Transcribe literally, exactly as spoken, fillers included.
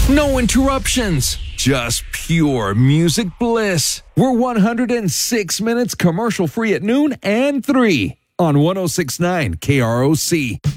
No interruptions. Just pure music bliss. We're one hundred six minutes commercial free at noon and three on one oh six point nine K R O C.